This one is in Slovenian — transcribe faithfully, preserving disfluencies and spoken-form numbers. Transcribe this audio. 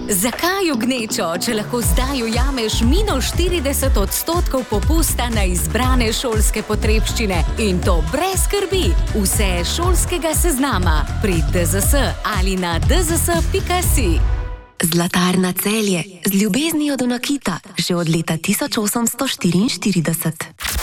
Zakaj v gnečo, če lahko zdaj ujameš minus štirideset odstotkov popusta na izbrane šolske potrebščine in to brez skrbi? Vse šolskega seznama pri D Z S ali na d z s pika si. Zlatarna Celje, z ljubeznijo do nakita, že od leta tisoč osemsto štiriinštirideset.